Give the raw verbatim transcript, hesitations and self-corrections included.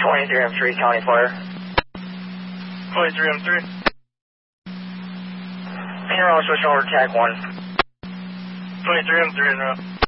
twenty-three M three, County Fire. twenty-three M three. Hero, switch over to Tag one. twenty-three M three in route.